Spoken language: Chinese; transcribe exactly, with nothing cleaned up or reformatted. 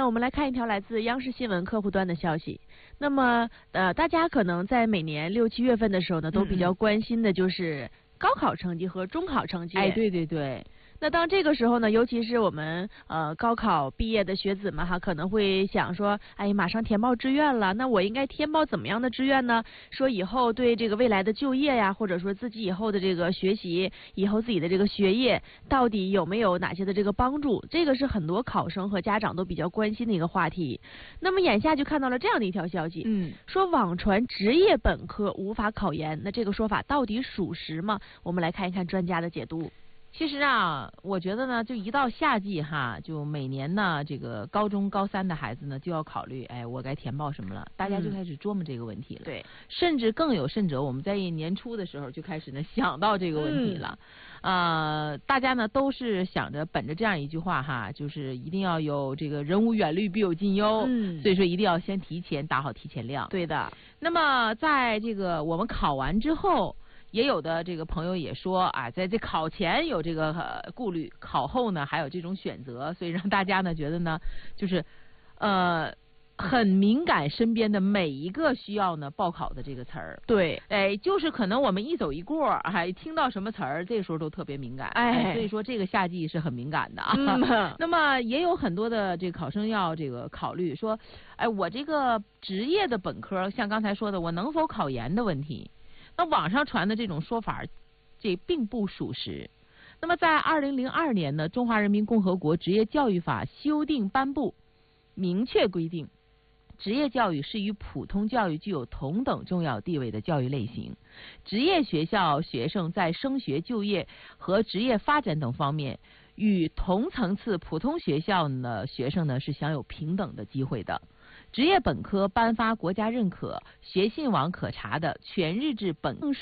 我们来看一条来自央视新闻客户端的消息。那么，呃，大家可能在每年六七月份的时候呢，都比较关心的就是高考成绩和中考成绩。 哎，对对对。 那当这个时候呢，尤其是我们呃高考毕业的学子们哈，可能会想说，哎，马上填报志愿了，那我应该填报怎么样的志愿呢？说以后对这个未来的就业呀，或者说自己以后的这个学习，以后自己的这个学业，到底有没有哪些的这个帮助？这个是很多考生和家长都比较关心的一个话题。那么眼下就看到了这样的一条消息， 嗯， 说网传职业本科无法考研，那这个说法到底属实吗？我们来看一看专家的解读。 其实啊，我觉得呢，就一到夏季哈，就每年呢，这个高中高三的孩子呢，就要考虑，哎，我该填报什么了？大家就开始琢磨这个问题了。 嗯、对， 甚至更有甚者，我们在年初的时候就开始呢想到这个问题了。嗯、呃，大家呢都是想着本着这样一句话哈，就是一定要有这个人无远虑，必有近忧。 嗯， 所以说一定要先提前打好提前量。 对的。 那么在这个我们考完之后。也有的这个朋友也说啊，在这考前有这个、呃、顾虑，考后呢还有这种选择，所以让大家呢觉得呢，就是呃很敏感身边的每一个需要呢报考的这个词儿。 对， 哎，就是可能我们一走一过，还、哎、听到什么词儿，这时候都特别敏感。 哎， 哎所以说这个夏季是很敏感的啊。 嗯、 那么也有很多的这个考生要这个考虑说，哎，我这个职业的本科，像刚才说的，我能否考研的问题。那网上传的这种说法，这并不属实。那么在二零零二年呢，《中华人民共和国职业教育法》修订颁布，明确规定，职业教育是与普通教育具有同等重要地位的教育类型。职业学校学生在升学、就业和职业发展等方面，与同层次普通学校的学生呢是享有平等的机会的。职业本科颁发国家认可、学信网可查的全日制本